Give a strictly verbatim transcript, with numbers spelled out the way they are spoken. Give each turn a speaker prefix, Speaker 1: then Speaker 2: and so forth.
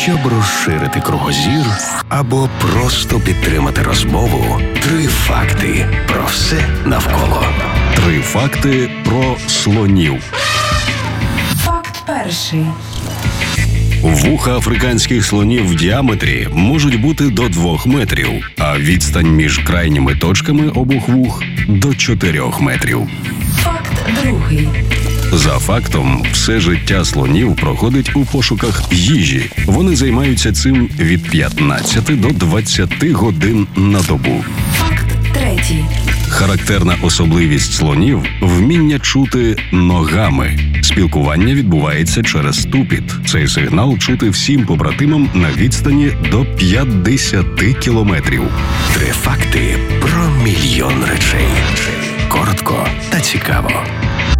Speaker 1: Щоб розширити кругозір або просто підтримати розмову, три факти про все навколо.
Speaker 2: Три факти про слонів.
Speaker 3: Факт перший.
Speaker 2: Вуха африканських слонів в діаметрі можуть бути до двох метрів, а відстань між крайніми точками обох вух – до чотирьох метрів.
Speaker 3: Факт другий.
Speaker 2: За фактом, все життя слонів проходить у пошуках їжі. Вони займаються цим від п'ятнадцяти до двадцяти годин на добу.
Speaker 3: Факт третій.
Speaker 2: Характерна особливість слонів – вміння чути ногами. Спілкування відбувається через ступіт. Цей сигнал чути всім побратимам на відстані до п'ятдесяти кілометрів.
Speaker 1: Три факти про мільйон речей. Коротко та цікаво.